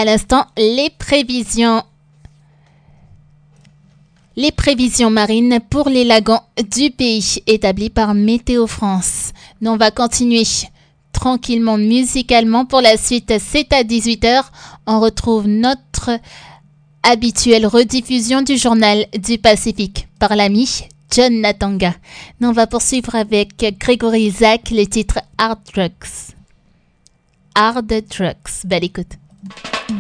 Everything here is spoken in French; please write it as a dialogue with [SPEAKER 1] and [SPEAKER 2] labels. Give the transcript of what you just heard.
[SPEAKER 1] À l'instant, les prévisions marines pour les lagons du pays établies par Météo France. Nous, on va continuer tranquillement musicalement. Pour la suite, c'est à 18h. On retrouve notre habituelle rediffusion du journal du Pacifique par l'ami John Natanga. Nous, on va poursuivre avec Grégory Isaac, le titre Hard Drugs. Hard Drugs. Belle écoute.